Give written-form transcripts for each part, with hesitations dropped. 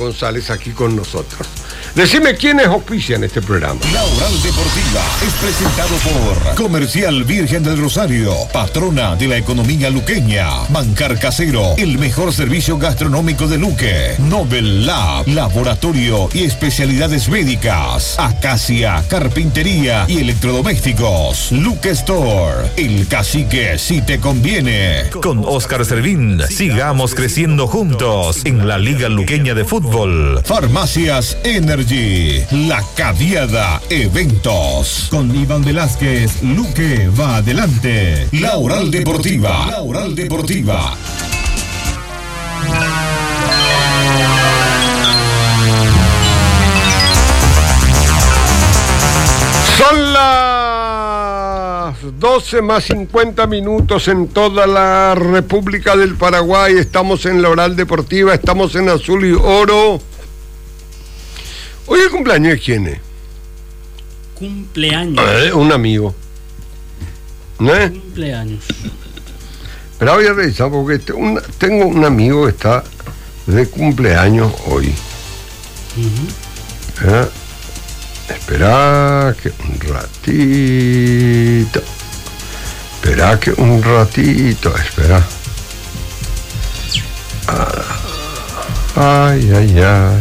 González aquí con nosotros. Decime quiénes auspician este programa. La Oral Deportiva es presentado por Comercial Virgen del Rosario, patrona de la economía luqueña. Bancar Casero, el mejor servicio gastronómico de Luque. Nobel Lab, laboratorio y especialidades médicas. Acacia, carpintería y electrodomésticos. Luque Store, el cacique si te conviene. Con Oscar Servín, sigamos creciendo juntos en la Liga Luqueña de Fútbol. Farmacias Energy, La Cadiada Eventos. Con Iván Velázquez, Luque va adelante. La Oral Deportiva. La Oral Deportiva. Son las 12 más 50 minutos en toda la República del Paraguay. Estamos en la Oral Deportiva, estamos en Azul y Oro. Hoy el cumpleaños de quién es. Cumpleaños. Un amigo. Cumpleaños. Pero voy a revisar porque tengo un amigo que está de cumpleaños hoy. Espera que un ratito. Espera. Ay.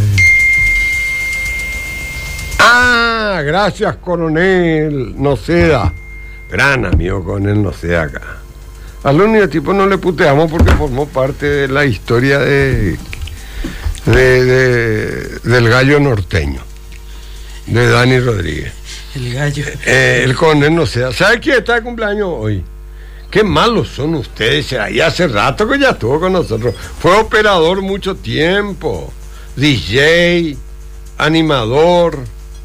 Gracias, coronel Noceda. Gran amigo coronel Noceda acá. Al único tipo no le puteamos porque formó parte de la historia del gallo norteño, de Dani Rodríguez. El gallo. El coronel Noceda. ¿Sabe quién está de cumpleaños hoy? Qué malos son ustedes. Ahí hace rato que ya estuvo con nosotros. Fue operador mucho tiempo. DJ, animador,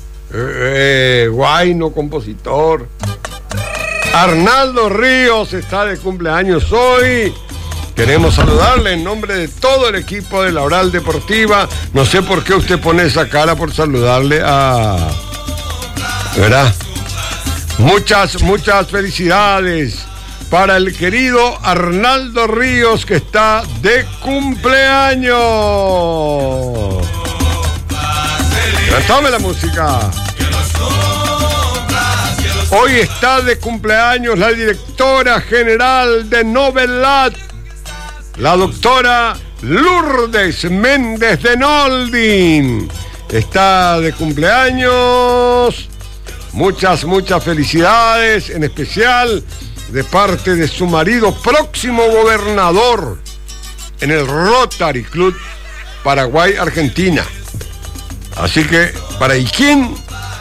guayno, compositor. Arnaldo Ríos está de cumpleaños hoy. Queremos saludarle en nombre de todo el equipo de la Oral Deportiva. No sé por qué usted pone esa cara por saludarle a... ¿verdad? Muchas felicidades para el querido Arnaldo Ríos, que está de cumpleaños. Cántame la música. Hoy está de cumpleaños la directora general de Novelat, la doctora Lourdes Méndez de Noldin. Está de cumpleaños. Muchas felicidades, en especial de parte de su marido, próximo gobernador en el Rotary Club Paraguay-Argentina. Así que para Iquín,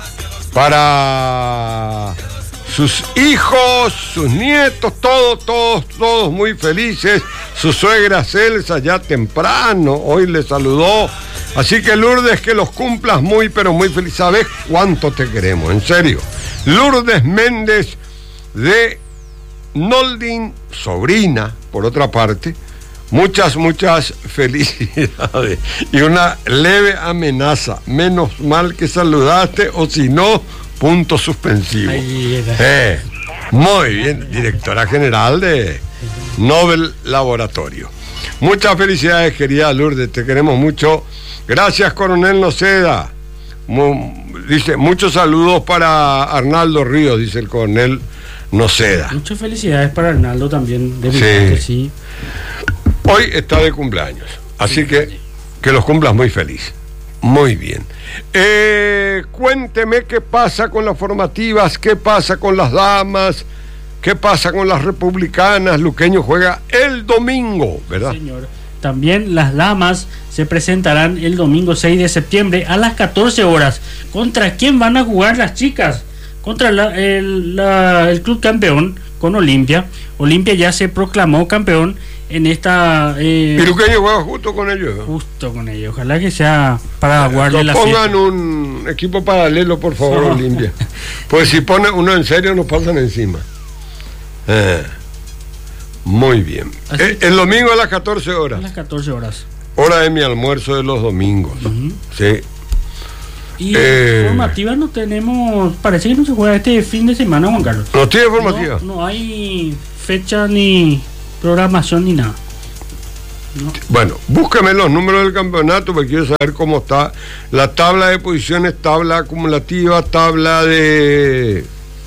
para sus hijos, sus nietos, todos muy felices. Su suegra Celsa ya temprano hoy le saludó. Así que Lourdes, que los cumplas muy, pero muy feliz. ¿Sabes cuánto te queremos? En serio. Lourdes Méndez de Noldin, sobrina, por otra parte. Muchas felicidades. Y una leve amenaza. Menos mal que saludaste, o si no, punto suspensivo. Muy bien, directora general de Nobel Laboratorio. Muchas felicidades, querida Lourdes, te queremos mucho. Gracias, coronel Noceda. Dice, muchos saludos para Arnaldo Ríos, dice el coronel Noceda. Muchas felicidades para Arnaldo también, de mi parte, sí. Hoy está de cumpleaños, así que los cumplas muy feliz. Muy bien. Cuénteme qué pasa con las formativas, qué pasa con las damas, qué pasa con las republicanas. Luqueño juega el domingo, ¿verdad? Sí, señor. También las damas se presentarán el domingo 6 de septiembre a las 14 horas. ¿Contra quién van a jugar las chicas? Contra el club campeón, con Olimpia. Olimpia ya se proclamó campeón en esta... ¿Y Luqueño juega justo con ellos? Justo con ellos. Ojalá que sea para guardar la fiesta. Pongan un equipo paralelo, por favor, Olimpia. Pues si pone uno en serio, nos pasan encima. Muy bien. El domingo a las 14 horas. A las 14 horas. Hora de mi almuerzo de los domingos. Sí. Y formativa no tenemos, parece que no se juega este fin de semana, Juan Carlos. ¿No tiene formativa? No hay fecha ni programación ni nada. No. Bueno, búsqueme los números del campeonato porque quiero saber cómo está la tabla de posiciones, tabla acumulativa, tabla de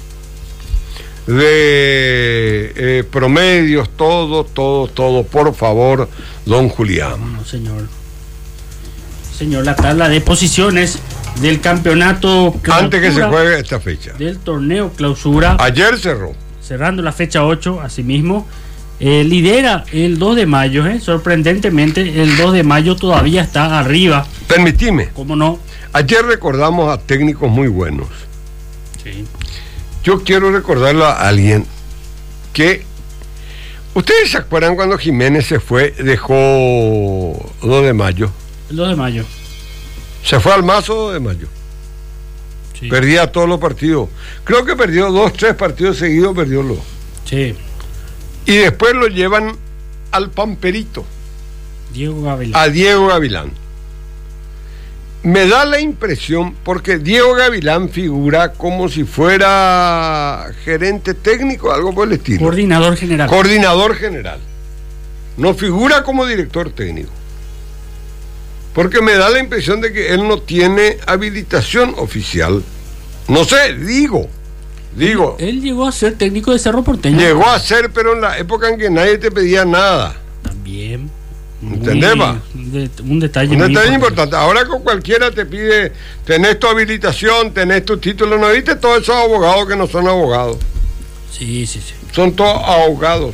promedios, todo, por favor, don Julián. No, señor, la tabla de posiciones del campeonato clausura, antes que se juegue esta fecha del torneo clausura, ayer cerrando la fecha 8, asimismo, lidera el 2 de mayo, sorprendentemente el 2 de mayo todavía está arriba. Permitime, ¿Cómo no? ayer recordamos a técnicos muy buenos. Sí. Yo quiero recordarle a alguien que... ¿Ustedes se acuerdan cuando Jiménez se fue, dejó 2 de mayo? El 2 de mayo. Se fue al Mazo 2 de mayo. Sí. Perdía todos los partidos. Creo que perdió 2-3 partidos seguidos, perdiólo. Sí. Y después lo llevan al Pamperito. Diego Gavilán. A Diego Gavilán. Me da la impresión, porque Diego Gavilán figura como si fuera gerente técnico, algo por el estilo. Coordinador general. Coordinador general. No figura como director técnico. Porque me da la impresión de que él no tiene habilitación oficial. No sé, digo. Él llegó a ser técnico de Cerro Porteño. Llegó a ser, pero en la época en que nadie te pedía nada. También. ¿Entendés, va? Un detalle Un detalle importante. Ahora con cualquiera te pide, tenés tu habilitación, tenés tu título, ¿no viste? Todos esos abogados que no son abogados. Sí. Son todos abogados.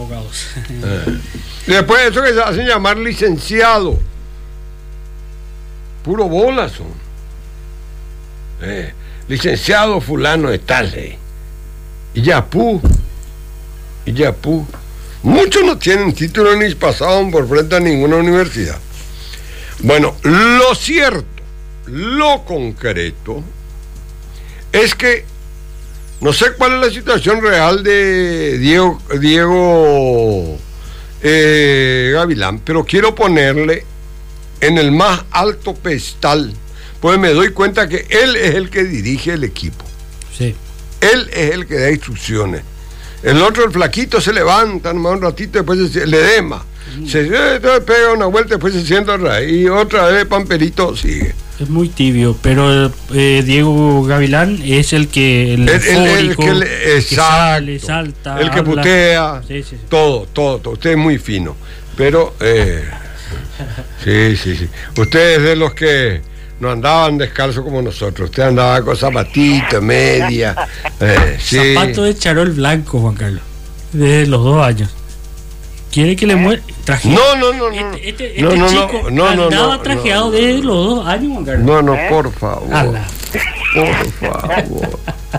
Y después eso que se hacen llamar licenciado. Puro bola son. Licenciado fulano de tal. Y ya pu. Muchos no tienen título ni pasaron por frente a ninguna universidad. Bueno, lo cierto, lo concreto, es que no sé cuál es la situación real de Diego Gavilán, pero quiero ponerle en el más alto pedestal, pues me doy cuenta que él es el que dirige el equipo. Sí. Él es el que da instrucciones. El otro, el flaquito, se levanta nomás un ratito, después le dema. Se pega una vuelta, después se sienta otra vez. Y otra vez Pamperito sigue. Es muy tibio, pero Diego Gavilán es el que... El que sale, salta, el que habla, putea. Sí. Todo. Usted es muy fino. Pero, sí. Usted es de los que no andaban descalzo como nosotros. Usted andaba con zapatito, media. Sí. Zapato de charol blanco, Juan Carlos. Desde los 2 años. ¿Quiere que le muestre? No. Este chico andaba trajeado desde los 2 años, Juan Carlos. No, por favor. Por favor.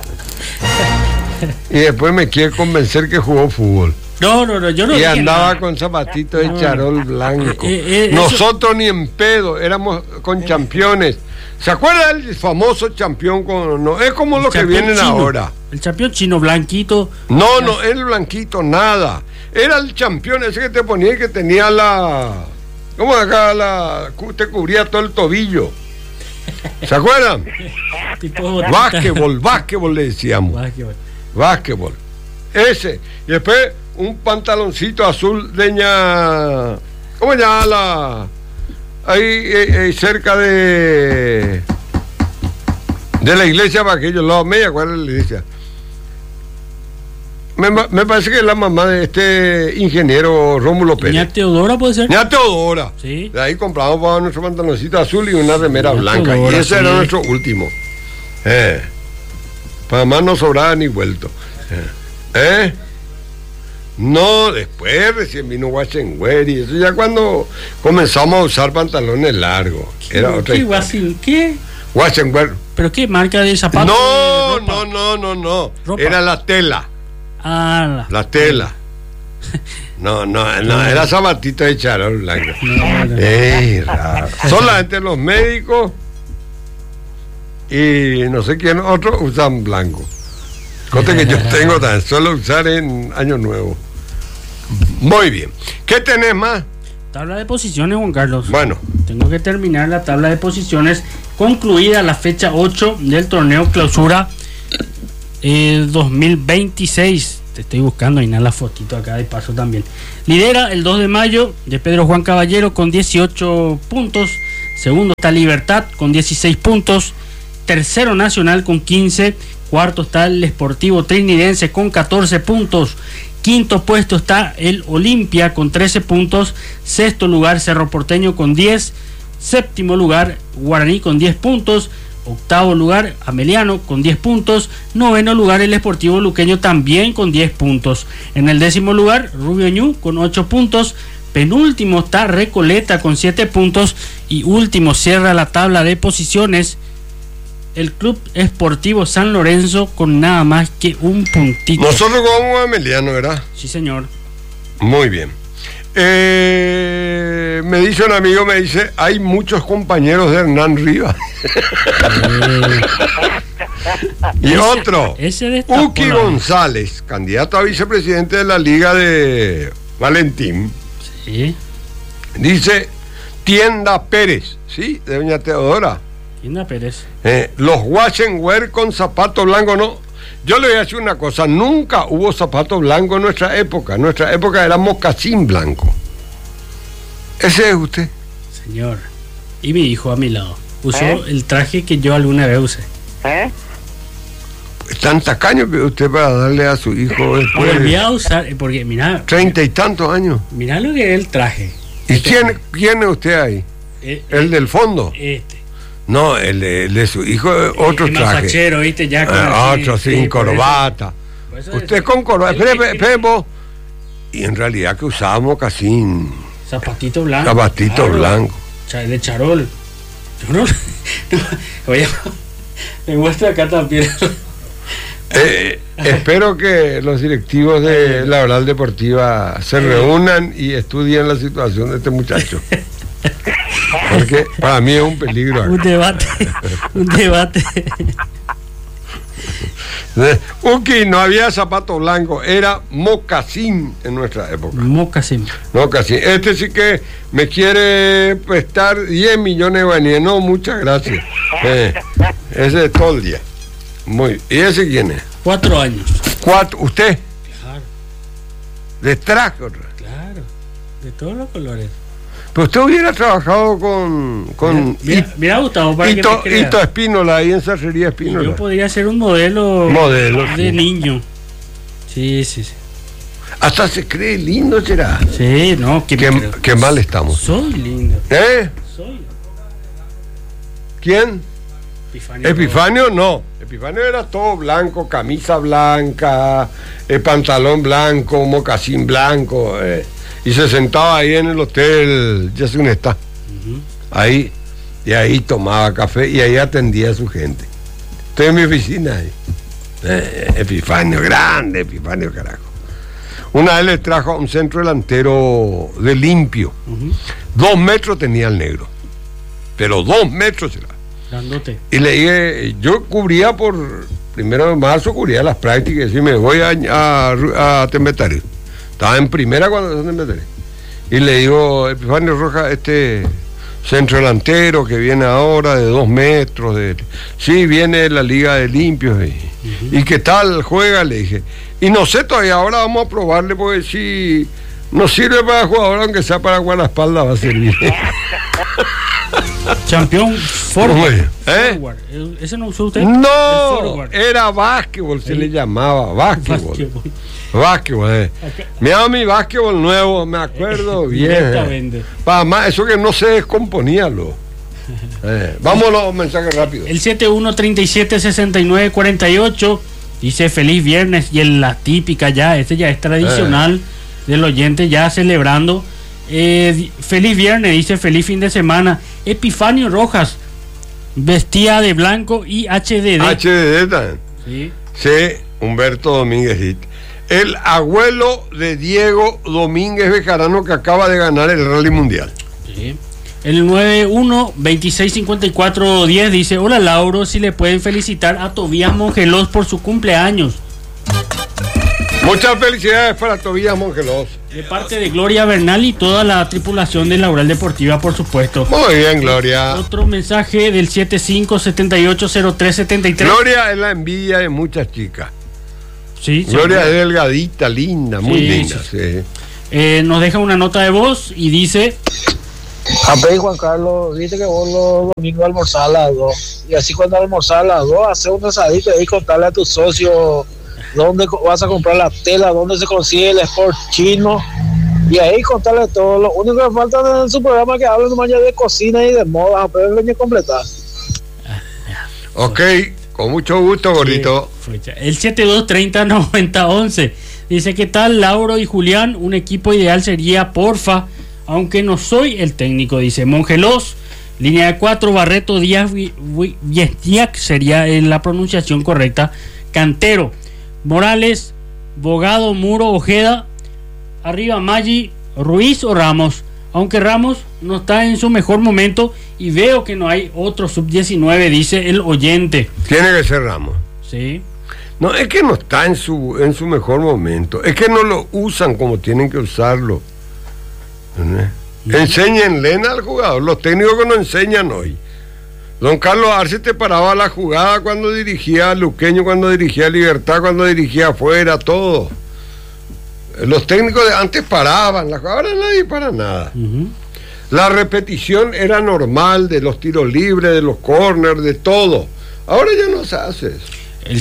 Y después me quiere convencer que jugó fútbol. No, yo no. Y andaba con zapatito de charol blanco. Nosotros ni en pedo, éramos con championes. ¿Se acuerda del famoso champión? No, es como los que vienen chino, ahora. El champión chino blanquito. No, el blanquito, nada. Era el champión ese que te ponía y que tenía la... ¿Cómo acá? Te cubría todo el tobillo. ¿Se acuerdan? Básquetbol le decíamos. Básquetbol. Ese. Y después un pantaloncito azul de ¿cómo se llama ahí cerca de la iglesia para aquellos lados? ¿Me acuerdo de la iglesia? Me parece que es la mamá de este ingeniero Rómulo Pérez. ¿Ña Teodora puede ser? Ña Teodora. Sí. De ahí compramos para nuestro pantaloncito azul y una remera blanca. Teodora, y ese era nuestro último. Para más no sobraba ni vuelto. No, después recién vino Wachenguer y eso ya cuando comenzamos a usar pantalones largos. Era otra historia. ¿Qué? Wachenguer. ¿Pero qué marca de zapatos? No. Era la tela. La tela. No, era zapatito de charol blanco. Raro. Solamente los médicos y no sé quién otros usan blanco. Cosa que yo tengo tan solo usar en Año Nuevo. Muy bien. ¿Qué tenés más? Tabla de posiciones, Juan Carlos. Bueno. Tengo que terminar la tabla de posiciones. Concluida la fecha 8 del torneo clausura 2026. Te estoy buscando ahí la fotito acá de paso también. Lidera el 2 de mayo de Pedro Juan Caballero con 18 puntos. Segundo está Libertad con 16 puntos. Tercero Nacional con 15. Cuarto está el Sportivo Trinidense con 14 puntos. Quinto puesto está el Olimpia con 13 puntos. Sexto lugar Cerro Porteño con 10. Séptimo lugar Guaraní con 10 puntos. Octavo lugar Ameliano con 10 puntos. Noveno lugar el Sportivo Luqueño también con 10 puntos. En el décimo lugar Rubio Ñu con 8 puntos. Penúltimo está Recoleta con 7 puntos. Y último cierra la tabla de posiciones el Club Esportivo San Lorenzo con nada más que un puntito. Nosotros jugamos a Ameliano, ¿verdad? Sí, señor. Muy bien. Me dice un amigo, hay muchos compañeros de Hernán Rivas. Y otro, Uki González, candidato a vicepresidente de la Liga de Valentín. Sí. Dice, Tienda Pérez, ¿sí? De doña Teodora. Tienda Pérez. Los Washenwear con zapato blanco, no. Yo le voy a decir una cosa, nunca hubo zapato blanco en nuestra época. Nuestra época era mocasín blanco. Ese es usted. Señor. Y mi hijo a mi lado. Usó el traje que yo alguna vez usé. Es tan tacaño que usted para darle a su hijo después. Volví a usar, porque mira. 30 y tantos años. Mirá lo que es el traje. ¿Y quién es usted ahí? ¿El del fondo? No, el de su hijo, otro traje. Masachero, ¿viste? Ya con otro sin corbata. Usted con corbata. Espere, vos. Y en realidad que usábamos casi zapatito blanco. Zapatito blanco. De charol. Yo no. Oye, me muestra acá también. Espero que los directivos de la Oral Deportiva se reúnan y estudien la situación de este muchacho. Porque para mí es un peligro. Un debate. Uki, no había zapato blanco, era mocasín en nuestra época. Mocasín. Este sí que me quiere prestar 10 millones de guaraníes. No, muchas gracias. Ese es todo el día. ¿Y ese quién es? 4 años. ¿Usted? Claro. ¿De traje? Claro, de todos los colores. Pero usted hubiera trabajado con mira Gustavo, para Hito Espínola, ahí en Cerrería Espínola. Yo podría ser un modelo de niño. Sí. Hasta se cree lindo, será. Sí, no. Qué mal estamos. Soy lindo. Soy. ¿Quién? Epifanio no. Epifanio era todo blanco, camisa blanca, pantalón blanco, mocasín blanco. Y se sentaba ahí en el hotel Yasunesta. Ahí, y ahí tomaba café y ahí atendía a su gente. Estoy en mi oficina ahí. Epifanio, grande Epifanio, carajo. Una vez le trajo a un centro delantero de limpio. 2 metros tenía el negro. Pero 2 metros era. Grandote. Y le dije, yo cubría por 1 de marzo, cubría las prácticas y me voy a Tembetario. Estaba en primera cuando me enteré. Y le digo, Epifanio Rojas, este centro delantero que viene ahora de 2 metros. Sí, viene la Liga de Limpios. ¿Y qué tal juega? Le dije. Y no sé todavía, ahora vamos a probarle porque si no sirve para jugador, aunque sea para guardaespaldas, va a servir. Campeón forward. ¿Ese no usó usted? No, era básquetbol, se le llamaba básquetbol. Mira mi básquetbol nuevo, me acuerdo bien. Para más, eso que no se descomponía vamos a los mensajes rápidos. El 71376948 dice feliz viernes y en la típica ya es tradicional del oyente ya celebrando. Feliz viernes, dice feliz fin de semana. Epifanio Rojas vestía de blanco y HDD también. Sí, Humberto Domínguez. El abuelo de Diego Domínguez Bejarano, que acaba de ganar el Rally Mundial. Sí. El 91265410 dice: hola Lauro, si le pueden felicitar a Tobías Mongelos por su cumpleaños. Muchas felicidades para Tobías Mongelos. De parte de Gloria Bernal y toda la tripulación de la Oral Deportiva, por supuesto. Muy bien, Gloria. Otro mensaje del 75780373. Gloria es la envidia de muchas chicas. Sí, Gloria es delgadita, linda, muy linda. Sí. Nos deja una nota de voz y dice: Apé, Juan Carlos, viste que vos los domingos almorzás a las 2. Y así cuando almorzás a las 2, haces un asadito y contarle a tu socio dónde vas a comprar la tela, dónde se consigue el sport chino. Y ahí contarle todo. Lo único que falta en su programa es que hablen nomás ya de cocina y de moda, pero el leño completar. Ok, con mucho gusto, gordito. El 7230-9011 dice: ¿qué tal, Lauro y Julián? Un equipo ideal sería, porfa, aunque no soy el técnico, dice Mongelos. Línea de 4, Barreto, Díaz, Viestiac sería la pronunciación correcta. Cantero, Morales, Bogado, Muro, Ojeda. Arriba Maggi, Ruiz o Ramos. Aunque Ramos no está en su mejor momento y veo que no hay otro sub-19, dice el oyente. Tiene que ser Ramos. Sí. No, es que no está en su mejor momento. Es que no lo usan como tienen que usarlo. Enséñenle al jugador. Los técnicos que nos enseñan hoy. Don Carlos Arce te paraba la jugada cuando dirigía a Luqueño, cuando dirigía a Libertad, cuando dirigía afuera, todo. Los técnicos de antes paraban, ahora nadie para nada. La repetición era normal de los tiros libres, de los corners, de todo. Ahora ya no se hace eso. El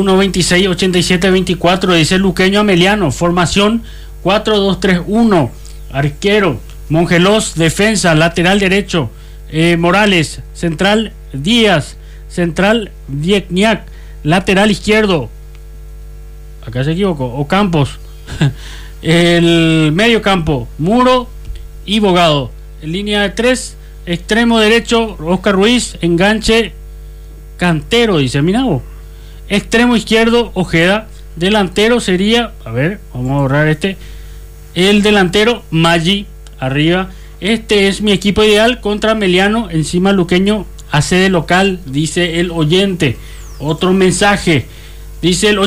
71268724 dice Luqueño Ameliano, formación 4-2-3-1, arquero, Mongelos, defensa, lateral derecho, Morales, central Díaz, central Vietniak, lateral izquierdo, acá se equivocó, Ocampos. El medio campo, Muro y Bogado. En línea de 3, extremo derecho, Oscar Ruiz, enganche, Cantero, dice, mira vos. Extremo izquierdo, Ojeda. Delantero sería, a ver, vamos a borrar el delantero, Maggi, arriba. Este es mi equipo ideal contra Meliano, encima Luqueño, a sede local, dice el oyente. Otro mensaje. Dice el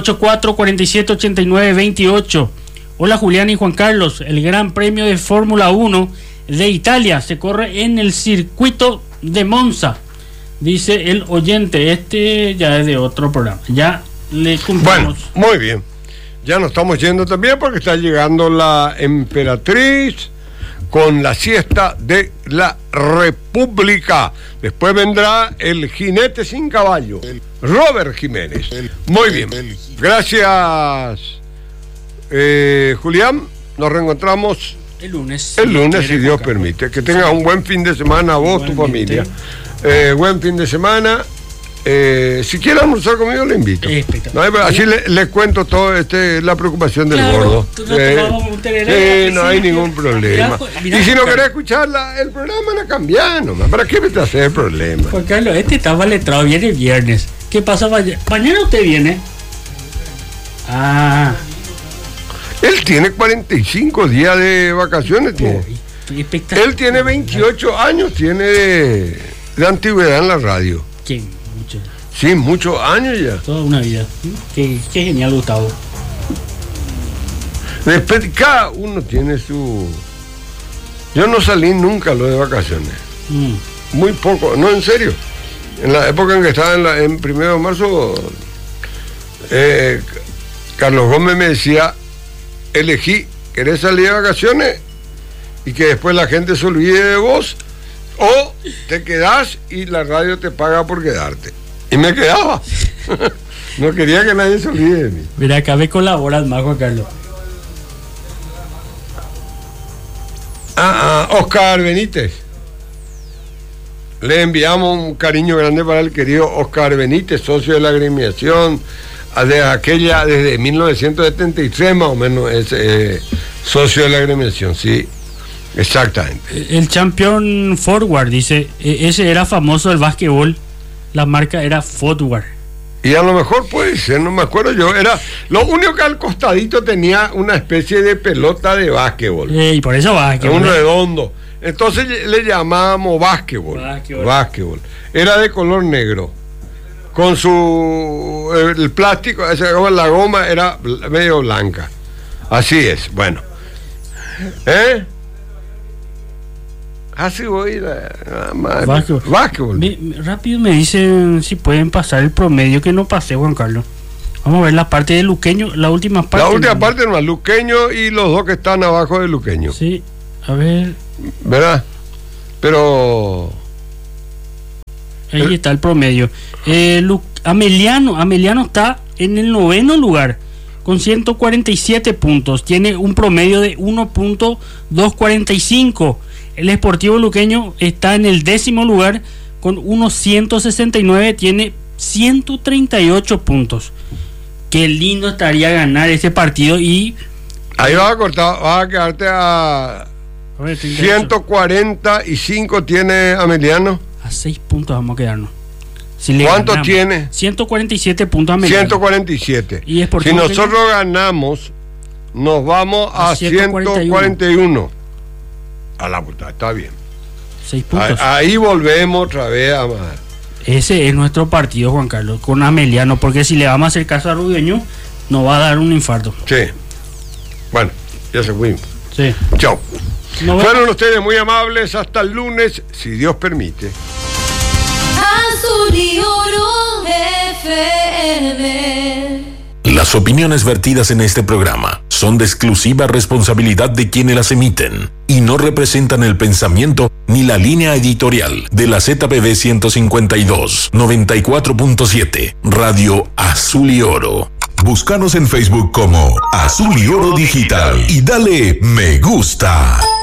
84478928. Hola Julián y Juan Carlos. El Gran Premio de Fórmula 1 de Italia se corre en el circuito de Monza. Dice el oyente. Ya es de otro programa. Ya le cumplimos. Bueno, muy bien. Ya nos estamos yendo también porque está llegando la Emperatriz con la siesta de la República. Después vendrá el jinete sin caballo, Robert Jiménez. Muy bien. Gracias, Julián. Nos reencontramos el lunes, si Dios permite. Que tengas un buen fin de semana, vos, tu familia. Buen fin de semana. Si quiere almorzar conmigo, le invito. No, así le cuento todo la preocupación del gordo. No hay ningún problema. Y si no querés escuchar el programa, la cambiás nomás. ¿Para qué me te haces el problema? Juan Carlos, estaba letrado, viene viernes. ¿Qué pasa mañana? ¿Mañana usted viene? Él tiene 45 días de vacaciones. Él tiene 28 años, tiene de antigüedad en la radio. ¿Quién? Sí, muchos años ya. Toda una vida. Qué genial, Gustavo. Después, cada uno tiene su... Yo no salí nunca lo de vacaciones. Muy poco, no, en serio. En la época en que estaba en 1 de marzo, Carlos Gómez me decía, elegí, ¿querés salir de vacaciones? Y que después la gente se olvide de vos, o te quedás y la radio te paga por quedarte. Y me quedaba. No quería que nadie se olvide de mí. Mira, acá me colaboras más, Juan Carlos. Oscar Benítez. Le enviamos un cariño grande para el querido Oscar Benítez, socio de la agremiación. Desde 1973 más o menos es socio de la agremiación, sí. Exactamente. El champion forward, dice, ese era famoso del básquetbol. La marca era Forward. Y a lo mejor puede ser, no me acuerdo yo. Era lo único que al costadito tenía una especie de pelota de básquetbol. Y por eso básquetbol. Un redondo. Entonces le llamábamos básquetbol. Básquetbol. Era de color negro. Con el plástico, la goma era medio blanca. Así es, bueno. Así voy básquetbol. Rápido me dicen si pueden pasar el promedio que no pasé, Juan Carlos. Vamos a ver la parte de Luqueño, la última parte. La última parte no, Luqueño y los dos que están abajo de Luqueño. Sí, a ver. ¿Verdad? Pero... Ahí está el promedio. Ameliano está en el 9º lugar con 147 puntos. Tiene un promedio de 1.245. El Sportivo Luqueño está en el 10º lugar con 169. Tiene 138 puntos. Qué lindo estaría ganar este partido y... Ahí vas a quedarte a 145 tiene Ameliano. A 6 puntos vamos a quedarnos. ¿Cuántos tiene? 147 puntos Ameliano. 147. Y si nosotros ganamos, nos vamos a 141. A la puta, está bien. 6 puntos. Ahí volvemos otra vez a más. Ese es nuestro partido, Juan Carlos, con Ameliano, porque si le vamos a hacer caso a Rubeño, nos va a dar un infarto. Sí. Bueno, ya se fuimos. Sí. Chao. Fueron ustedes muy amables. Hasta el lunes, si Dios permite. Azul y Oro FM. Las opiniones vertidas en este programa son de exclusiva responsabilidad de quienes las emiten y no representan el pensamiento ni la línea editorial de la ZPV 152 94.7 Radio Azul y Oro. Búscanos en Facebook como Azul y Oro Digital y dale me gusta.